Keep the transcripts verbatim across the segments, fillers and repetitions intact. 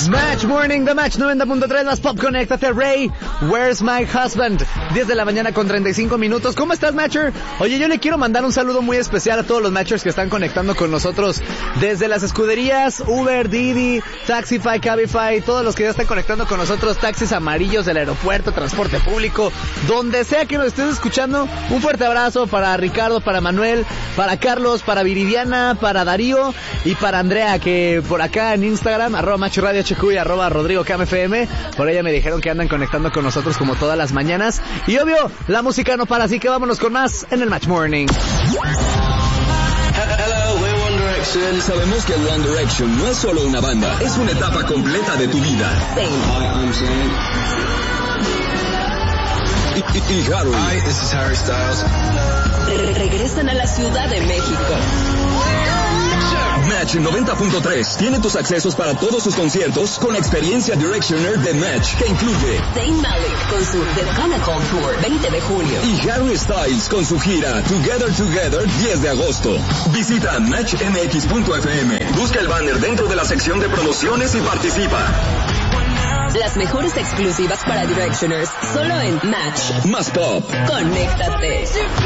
Match Morning, The Match noventa punto tres, más pop, conéctate, Ray, Where's My Husband? diez de la mañana con treinta y cinco minutos. ¿Cómo estás, Matcher? Oye, yo le quiero mandar un saludo muy especial a todos los Matchers que están conectando con nosotros desde las escuderías Uber, Didi, Taxify, Cabify, todos los que ya están conectando con nosotros, taxis amarillos del aeropuerto, transporte público, donde sea que nos estés escuchando. Un fuerte abrazo para Ricardo, para Manuel, para Carlos, para Viridiana, para Darío y para Andrea, que por acá en Instagram, arroba Macho Radio H Q y arroba Rodrigo K M F M, por ella me dijeron que andan conectando con nosotros como todas las mañanas. Y obvio, la música no para, así que vámonos con más en el Match Morning. Sabemos que One Direction no es solo una banda, es una etapa completa de tu vida. Y, y, y Harry. Hi, this is Harry Styles. Re- regresan a la Ciudad de México. Match noventa punto tres tiene tus accesos para todos sus conciertos con experiencia Directioner de Match, que incluye Zayn Malik con su The Chronicle Tour veinte de junio y Harry Styles con su gira Together Together diez de agosto. Visita match m x punto f m, busca el banner dentro de la sección de promociones y participa. Las mejores exclusivas para Directioners, solo en Match. Más pop. Conéctate.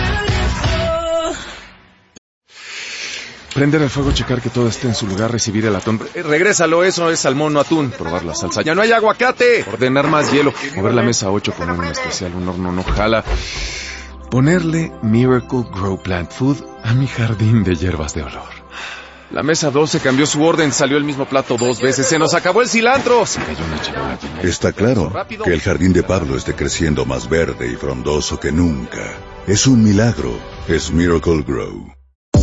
Prender el fuego, checar que todo esté en su lugar, recibir el atún. Eh, regrésalo, eso es salmón, no atún. Probar la salsa. ¡Ya no hay aguacate! Ordenar más hielo. Mover la mesa ocho, poner un especial, un horno no jala. Ponerle Miracle Grow Plant Food a mi jardín de hierbas de olor. La mesa doce cambió su orden, salió el mismo plato dos veces. ¡Se nos acabó el cilantro! Se cayó una charola llena. Está claro que el jardín de Pablo esté creciendo más verde y frondoso que nunca. Es un milagro. Es Miracle Grow.